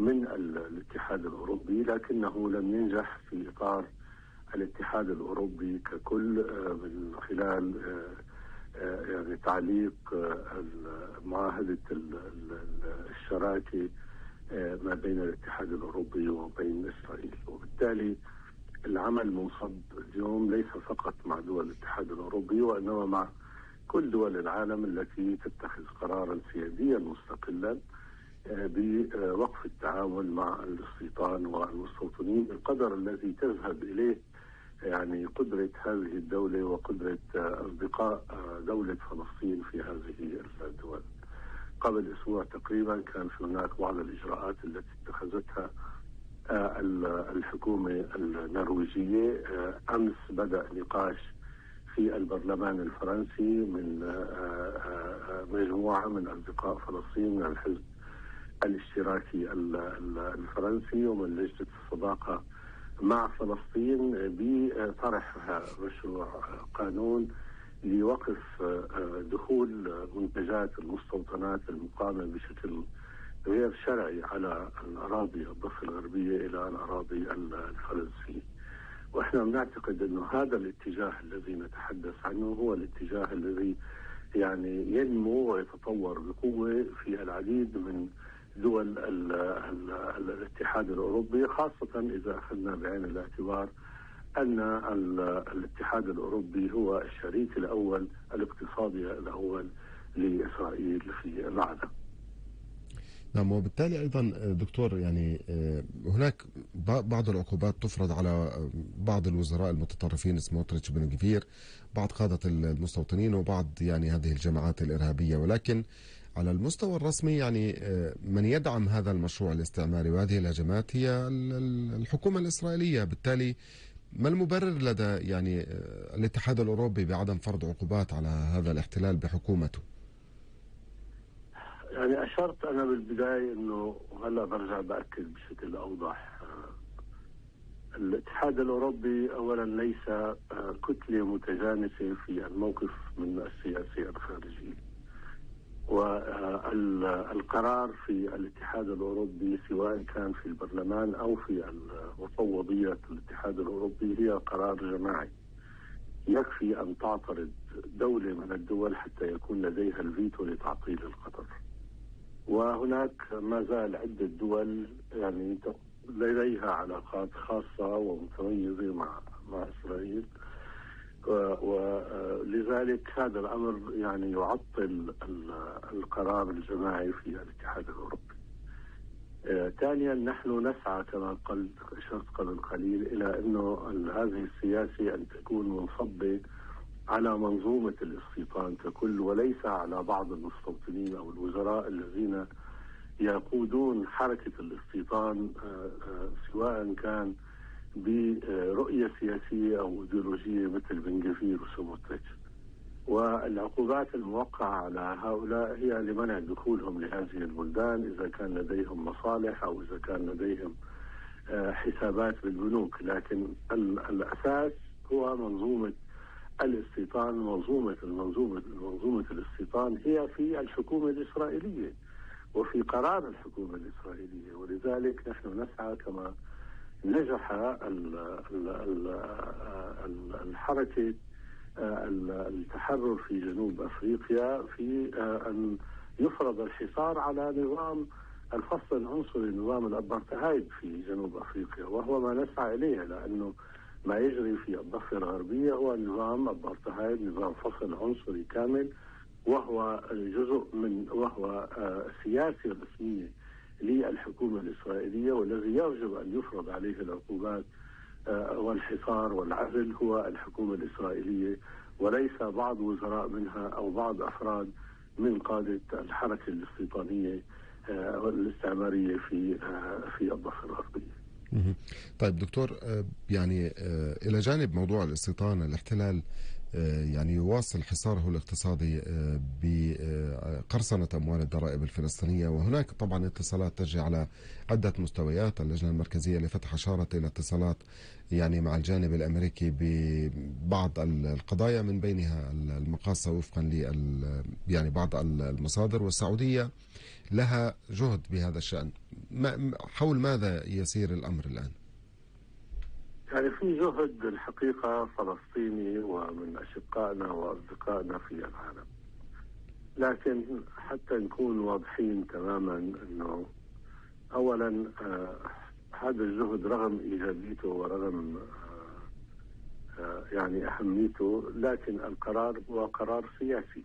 من الاتحاد الأوروبي، لكنه لم ينجح في إطار الاتحاد الأوروبي ككل من خلال يعني تعليق معاهدة الشراكة ما بين الاتحاد الأوروبي وبين إسرائيل. وبالتالي العمل منصب اليوم ليس فقط مع دول الاتحاد الأوروبي، وإنما مع كل دول العالم التي تتخذ قرارا سياديا مستقلا بوقف التعامل مع الاستيطان والمستوطنين بالقدر الذي تذهب إليه يعني قدرة هذه الدولة وقدرة أصدقاء دولة فلسطين في هذه الدول. قبل أسبوع تقريبا كان في هناك بعض الإجراءات التي اتخذتها الحكومة النرويجية. أمس بدأ نقاش في البرلمان الفرنسي من مجموعة من أصدقاء فلسطين من الحزب الاشتراكي الفرنسي ومن لجنة الصداقة مع فلسطين بطرح مشروع قانون لوقف دخول منتجات المستوطنات المقامة بشكل غير شرعي على الأراضي الضفة الغربية إلى الأراضي الفلسطينية. وإحنا بنعتقد أنه هذا الاتجاه الذي نتحدث عنه هو الاتجاه الذي يعني ينمو ويتطور بقوة في العديد من دول الاتحاد الأوروبي، خاصة إذا أخذنا بعين الاعتبار أن الاتحاد الأوروبي هو الشريك الأول الاقتصادي الأول لإسرائيل في العالم. نعم، وبالتالي أيضا دكتور يعني هناك بعض العقوبات تفرض على بعض الوزراء المتطرفين سموتريتش بن غفير، بعض قادة المستوطنين وبعض يعني هذه الجماعات الإرهابية، ولكن على المستوى الرسمي يعني من يدعم هذا المشروع الاستعماري وهذه الهجمات هي الحكومة الإسرائيلية. بالتالي ما المبرر لدى يعني الاتحاد الأوروبي بعدم فرض عقوبات على هذا الاحتلال بحكومته؟ يعني أشرت أنا بالبداية أنه هلأ برجع بأكد بشكل أوضح. الاتحاد الأوروبي أولا ليس كتلة متجانسة في الموقف من السياسة الخارجية، والقرار في الاتحاد الأوروبي سواء كان في البرلمان أو في مفوضية الاتحاد الأوروبي هي قرار جماعي. يكفي أن تعترض دولة من الدول حتى يكون لديها الفيتو لتعطيل القطر. وهناك ما زال عدة دول يعني لديها علاقات خاصة ومتميزة مع إسرائيل، ولذلك هذا الأمر يعني يعطل القرار الجماعي في الاتحاد الأوروبي. ثانيا نحن نسعى كما أشرت قبل قليل إلى أنه هذه السياسة أن تكون منصبة على منظومة الاستيطان ككل، وليس على بعض المستوطنين أو الوزراء الذين يقودون حركة الاستيطان سواء كان برؤية سياسية أو إيديولوجية مثل بن غفير وسموتريتش. والعقوبات الموقعة على هؤلاء هي لمنع دخولهم لهذه البلدان إذا كان لديهم مصالح أو إذا كان لديهم حسابات بالبنوك، لكن الأساس هو منظومة الاستيطان. منظومة الاستيطان هي في الحكومة الإسرائيلية وفي قرار الحكومة الإسرائيلية، ولذلك نحن نسعى كما نجح الحركة التحرر في جنوب أفريقيا في أن يفرض الحصار على نظام الفصل العنصري، نظام الأبارتهايد في جنوب أفريقيا، وهو ما نسعى إليه، لأنه ما يجري في الضفة الغربية هو نظام أبارتهايد، نظام فصل عنصري كامل، وهو وهو سياسة رسمية للحكومة الإسرائيلية، والذي يجب أن يفرض عليه العقوبات والحصار والعزل هو الحكومة الإسرائيلية، وليس بعض وزراء منها أو بعض أفراد من قادة الحركة الاستيطانية والاستعمارية في الضفة الغربية. طيب دكتور، يعني إلى جانب موضوع الاستيطان، الاحتلال يعني يواصل حصاره الاقتصادي بقرصنة أموال الضرائب الفلسطينية، وهناك طبعا اتصالات تجري على عدة مستويات. اللجنة المركزية لفتح أشارت إلى اتصالات يعني مع الجانب الأمريكي ببعض القضايا، من بينها المقاصة وفقا يعني بعض المصادر، والسعودية لها جهد بهذا الشأن. حول ماذا يسير الأمر الآن؟ يعني في جهد الحقيقة فلسطيني ومن أشقائنا وأصدقائنا في العالم، لكن حتى نكون واضحين تماما أنه أولا هذا الجهد رغم إيجابيته ورغم يعني أهميته، لكن القرار هو قرار سياسي،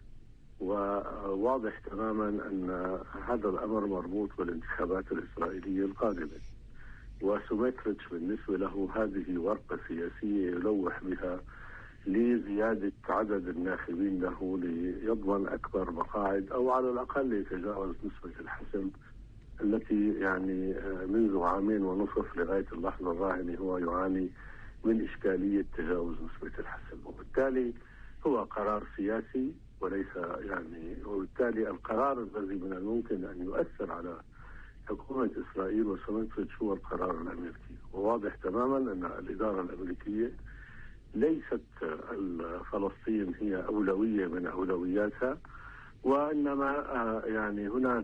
وواضح تماما أن هذا الأمر مربوط بالانتخابات الإسرائيلية القادمة، وسومتريتش بالنسبة له هذه ورقة سياسية يلوح بها لزيادة عدد الناخبين له ليضمن أكبر مقاعد أو على الأقل يتجاوز نسبة الحسم التي يعني منذ 2.5 عام لغاية اللحظة الراهنة هو يعاني من إشكالية تجاوز نسبة الحسم، وبالتالي هو قرار سياسي وليس يعني، وبالتالي القرار الذي من الممكن أن يؤثر على حكومة إسرائيل وسومتريتش هو القرار الأمريكي. وواضح تماما أن الإدارة الأمريكية ليست فلسطين هي أولوية من أولوياتها، وإنما يعني هناك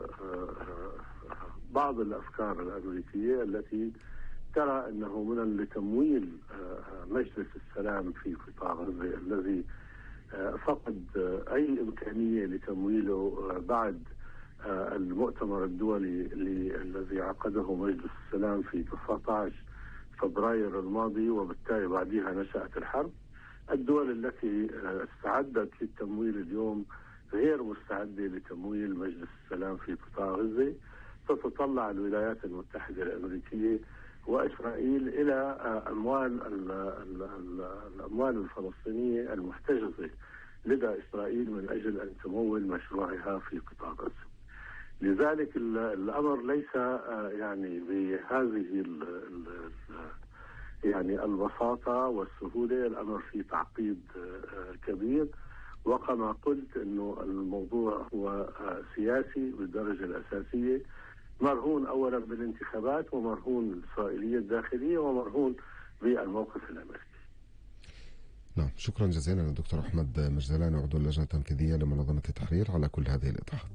بعض الأفكار الأمريكية التي ترى أنه من لتمويل مجلس السلام في قطاع غزة الذي فقد أي إمكانية لتمويله بعد المؤتمر الدولي الذي عقده مجلس السلام في 19 فبراير الماضي، وبالتالي بعدها نشأت الحرب. الدول التي استعدت للتمويل اليوم غير مستعدة لتمويل مجلس السلام في قطاع غزة. تتطلع الولايات المتحدة الأمريكية وإسرائيل إلى الأموال الفلسطينية المحتجزة لدى إسرائيل من أجل أن تمول مشروعها في قطاع غزة. لذلك الأمر ليس يعني بهذه يعني البساطة والسهولة، الأمر فيه تعقيد كبير، وكما قلت أنه الموضوع هو سياسي بالدرجة الأساسية، مرهون أولا بالانتخابات ومرهون بالإسرائيلية الداخلية ومرهون بالموقف الأمريكي. نعم، شكرا جزيلا للدكتور أحمد مجدلاني عضو اللجنة التنفيذية لمنظمة التحرير على كل هذه الإيضاحات.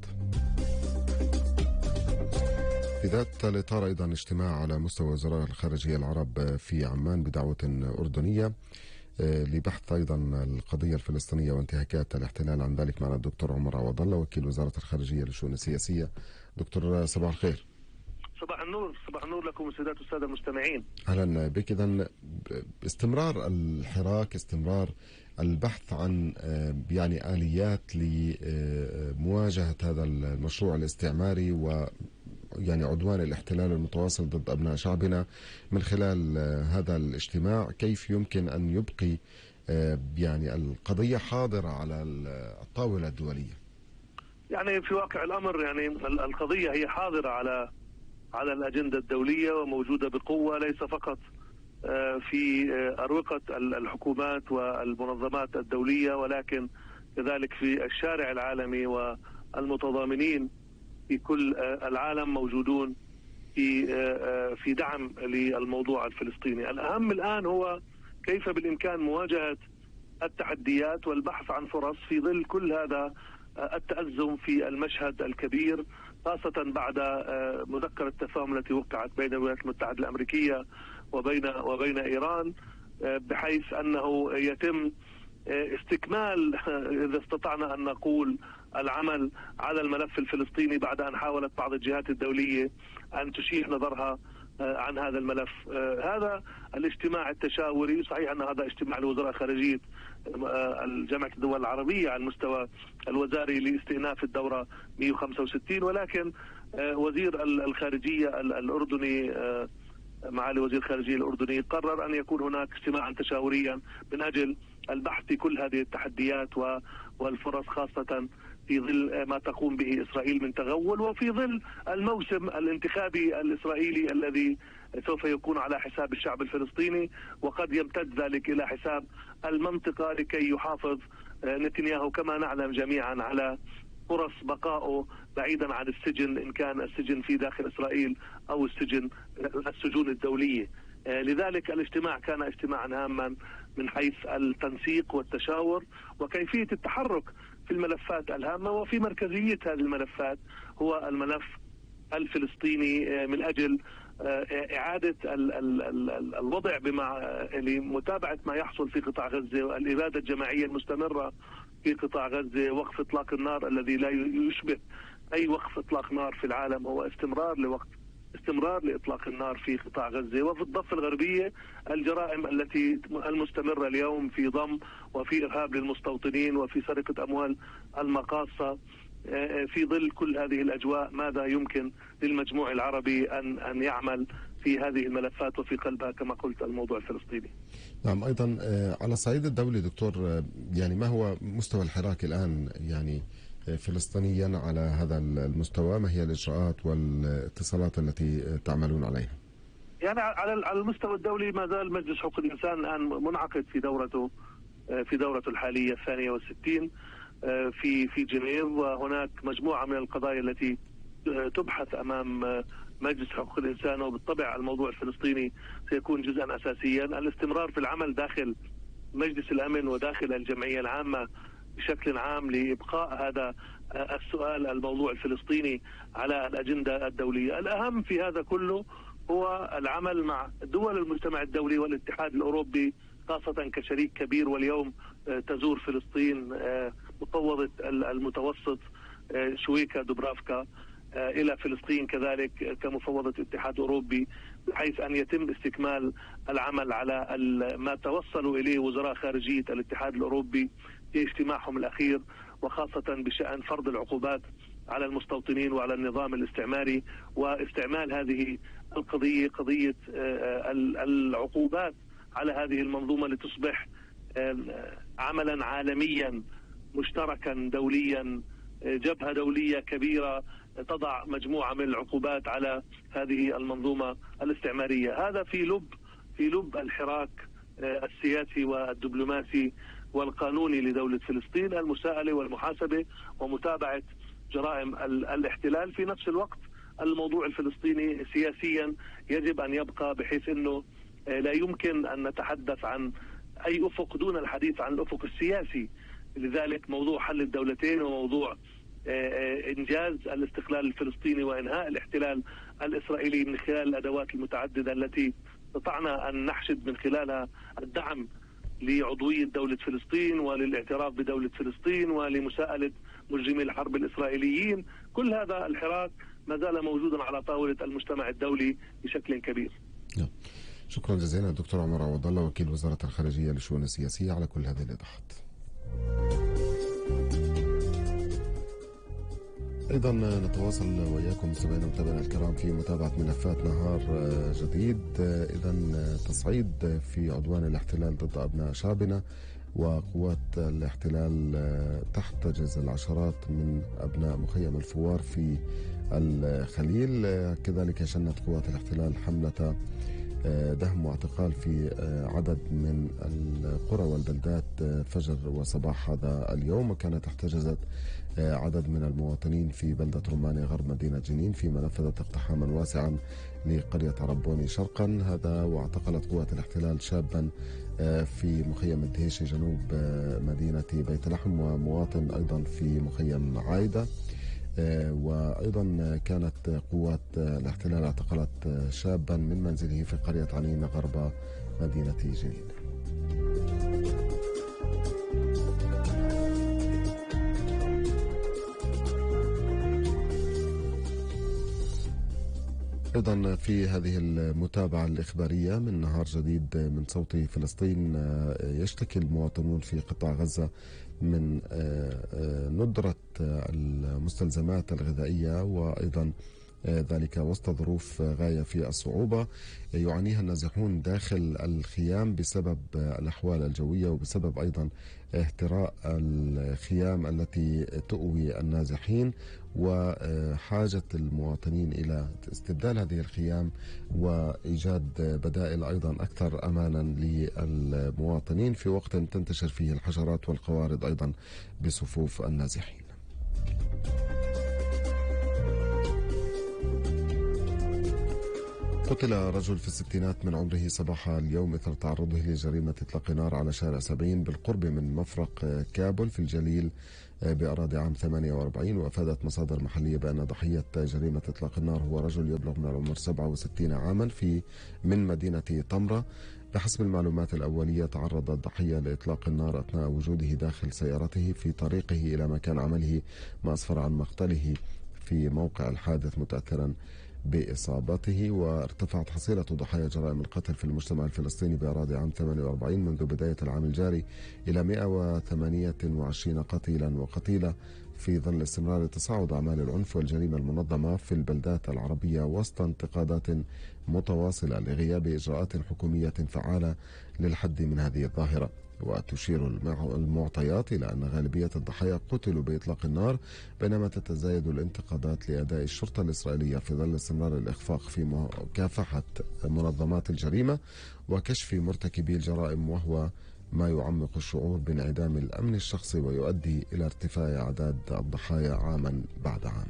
في ذات الإطار أيضا اجتماع على مستوى وزراء الخارجية العرب في عمان بدعوة أردنية لبحث أيضا القضية الفلسطينية وانتهاكات الاحتلال. عن ذلك معنا الدكتور عمر عوض الله وكيل وزارة الخارجية للشؤون السياسية. دكتور صباح الخير. صباح النور. صباح النور لكم السادات والسادة المستمعين. أهلا بك. إذن استمرار الحراك، استمرار البحث عن يعني آليات لمواجهة هذا المشروع الاستعماري و يعني عدوان الاحتلال المتواصل ضد أبناء شعبنا من خلال هذا الاجتماع، كيف يمكن أن يبقي يعني القضية حاضرة على الطاولة الدولية؟ يعني في واقع الأمر يعني القضية هي حاضرة على الأجندة الدولية وموجودة بقوة، ليس فقط في أروقة الحكومات والمنظمات الدولية، ولكن كذلك في الشارع العالمي، والمتضامنين في كل العالم موجودون في دعم للموضوع الفلسطيني. الأهم الآن هو كيف بالإمكان مواجهة التحديات والبحث عن فرص في ظل كل هذا التأزم في المشهد الكبير، خاصة بعد مذكرة التفاهم التي وقعت بين الولايات المتحدة الأمريكية وبين إيران، بحيث أنه يتم استكمال إذا استطعنا أن نقول العمل على الملف الفلسطيني بعد أن حاولت بعض الجهات الدولية أن تشيح نظرها عن هذا الملف. هذا الاجتماع التشاوري، صحيح أن هذا اجتماع لوزراء خارجية جامعة الدول العربية على المستوى الوزاري لاستئناف الدورة 165، ولكن وزير الخارجية الأردني معالي وزير الخارجية الأردني قرر أن يكون هناك اجتماعا تشاوريا من أجل البحث في كل هذه التحديات والفرص، خاصة في ظل ما تقوم به إسرائيل من تغول، وفي ظل الموسم الانتخابي الإسرائيلي الذي سوف يكون على حساب الشعب الفلسطيني، وقد يمتد ذلك إلى حساب المنطقة لكي يحافظ نتنياهو كما نعلم جميعا على فرص بقائه بعيدا عن السجن، إن كان السجن في داخل إسرائيل أو السجون الدولية. لذلك الاجتماع كان اجتماعا هاما من حيث التنسيق والتشاور وكيفية التحرك في الملفات الهامة، وفي مركزية هذه الملفات هو الملف الفلسطيني من أجل إعادة الوضع لمتابعة ما يحصل في قطاع غزة، والإبادة الجماعية المستمرة في قطاع غزة، وقف إطلاق النار الذي لا يشبه أي وقف إطلاق نار في العالم، هو استمرار لإطلاق النار في قطاع غزة. وفي الضفة الغربية الجرائم التي المستمرة اليوم في ضم وفي إرهاب للمستوطنين وفي سرقة أموال المقاصة. في ظل كل هذه الأجواء ماذا يمكن للمجموع العربي أن يعمل في هذه الملفات، وفي قلبها كما قلت الموضوع الفلسطيني؟ نعم، أيضا على الصعيد الدولي دكتور، يعني ما هو مستوى الحراك الآن يعني فلسطينيا على هذا المستوى؟ ما هي الإجراءات والاتصالات التي تعملون عليها؟ يعني على المستوى الدولي ما زال مجلس حقوق الإنسان الآن منعقد في دورته الحالية 62 في جنيف، وهناك مجموعة من القضايا التي تبحث أمام مجلس حقوق الإنسان، وبالطبع الموضوع الفلسطيني سيكون جزءا أساسيا. الاستمرار في العمل داخل مجلس الأمن وداخل الجمعية العامة بشكل عام لإبقاء هذا السؤال الموضوع الفلسطيني على الأجندة الدولية. الأهم في هذا كله هو العمل مع دول المجتمع الدولي والاتحاد الأوروبي خاصة كشريك كبير، واليوم تزور فلسطين مفوضة المتوسط شويكا دوبرافكا إلى فلسطين كذلك كمفوضة اتحاد أوروبي، بحيث أن يتم استكمال العمل على ما توصلوا إليه وزراء خارجية الاتحاد الأوروبي في اجتماعهم الأخير، وخاصة بشأن فرض العقوبات على المستوطنين وعلى النظام الاستعماري، واستعمال هذه القضية قضية العقوبات على هذه المنظومة لتصبح عملا عالميا مشتركا دوليا، جبهة دولية كبيرة تضع مجموعة من العقوبات على هذه المنظومة الاستعمارية. هذا في لب الحراك السياسي والدبلوماسي والقانوني لدولة فلسطين، المساءلة والمحاسبة ومتابعة جرائم الاحتلال. في نفس الوقت الموضوع الفلسطيني سياسيا يجب أن يبقى، بحيث أنه لا يمكن أن نتحدث عن أي أفق دون الحديث عن الأفق السياسي. لذلك موضوع حل الدولتين وموضوع إنجاز الاستقلال الفلسطيني وإنهاء الاحتلال الإسرائيلي من خلال الأدوات المتعددة التي استطعنا أن نحشد من خلالها الدعم لعضوية دولة فلسطين وللاعتراف بدولة فلسطين ولمساءلة مجرمي الحرب الإسرائيليين. كل هذا الحراك ما زال موجودا على طاولة المجتمع الدولي بشكل كبير. شكرا جزيلا دكتور عمر عوض الله، وكيل وزارة الخارجية للشؤون السياسية، على كل هذه الإيضاحات. أيضا نتواصل وإياكم مستمعينا ومتابعينا الكرام في متابعة ملفات نهار جديد. إذا تصعيد في عدوان الاحتلال ضد أبناء شعبنا، وقوات الاحتلال تحتجز العشرات من أبناء مخيم الفوار في الخليل. كذلك شنت قوات الاحتلال حملة دهم واعتقال في عدد من القرى والبلدات فجر وصباح هذا اليوم، وكانت احتجزت عدد من المواطنين في بلدة رماني غرب مدينة جنين، فيما نفذت اقتحاما واسعا لقرية عربوني شرقا هذا. واعتقلت قوات الاحتلال شابا في مخيم الدهيشي جنوب مدينة بيت لحم، ومواطن أيضا في مخيم عايدة. وأيضا كانت قوات الاحتلال اعتقلت شابا من منزله في قرية عنين غرب مدينة جنين. أيضا في هذه المتابعة الإخبارية من نهار جديد من صوت فلسطين، يشتكي المواطنون في قطاع غزة من ندرة المستلزمات الغذائية، وأيضا ذلك وسط ظروف غاية في الصعوبة يعانيها النازحون داخل الخيام بسبب الأحوال الجوية، وبسبب أيضا اهتراء الخيام التي تؤوي النازحين، وحاجة المواطنين إلى استبدال هذه الخيام وإيجاد بدائل أيضا أكثر أمانا للمواطنين في وقت تنتشر فيه الحشرات والقوارض أيضا بصفوف النازحين. قتل رجل في الستينات من عمره صباح اليوم إثر تعرضه لجريمة إطلاق نار على شارع 70 بالقرب من مفرق كابل في الجليل بأراضي عام 48. وأفادت مصادر محلية بأن ضحية جريمة إطلاق النار هو رجل يبلغ من العمر 67 عاما من مدينة طمرة. بحسب المعلومات الأولية تعرض الضحية لإطلاق النار أثناء وجوده داخل سيارته في طريقه إلى مكان عمله، ما أسفر عن مقتله في موقع الحادث متأثرا بإصابته. وارتفعت حصيلة ضحايا جرائم القتل في المجتمع الفلسطيني بأراضي عام 48 منذ بداية العام الجاري إلى 128 قتيلا وقتيلة، في ظل استمرار تصاعد أعمال العنف والجريمة المنظمة في البلدات العربية وسط انتقادات متواصلة لغياب إجراءات حكومية فعالة للحد من هذه الظاهرة. وتشير المعطيات إلى أن غالبية الضحايا قتلوا بإطلاق النار، بينما تتزايد الانتقادات لأداء الشرطة الإسرائيلية في ظل استمرار الإخفاق في مكافحة منظمات الجريمة وكشف مرتكبي الجرائم، وهو ما يعمق الشعور بانعدام الأمن الشخصي ويؤدي إلى ارتفاع أعداد الضحايا عاما بعد عام.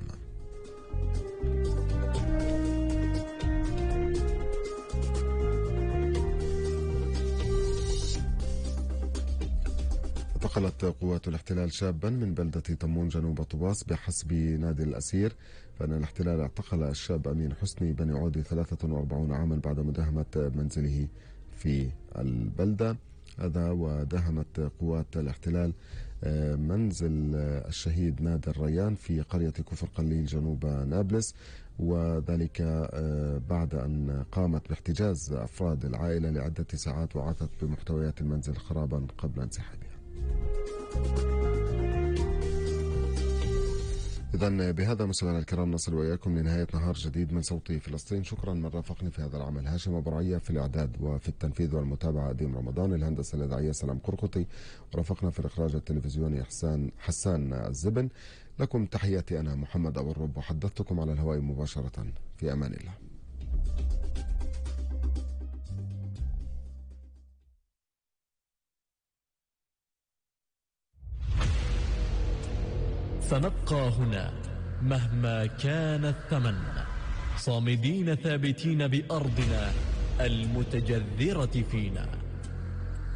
اعتقلت قوات الاحتلال شابا من بلدة تمون جنوب طوباس. بحسب نادي الأسير فإن الاحتلال اعتقل الشاب أمين حسني بن عودي 43 عاما بعد مداهمة منزله في البلدة. هذا وداهمت قوات الاحتلال منزل الشهيد نادر ريان في قرية كفر قليل جنوب نابلس، وذلك بعد أن قامت باحتجاز أفراد العائلة لعدة ساعات وعاثت بمحتويات المنزل خرابا قبل انسحابها. إذن بهذا مستمعينا الكرام نصل وإياكم لنهاية نهار جديد من صوت فلسطين. شكرا من رافقني في هذا العمل هاشم أبو رعية، في الإعداد وفي التنفيذ والمتابعة أديم رمضان، الهندسة الإذاعية سلام قرقطي، ورافقنا في الإخراج التلفزيوني حسان الزبن. لكم تحياتي أنا محمد أبو الرب، وحدثتكم على الهواء مباشرة. في أمان الله. سنبقى هنا مهما كان الثمن، صامدين ثابتين بأرضنا المتجذرة فينا.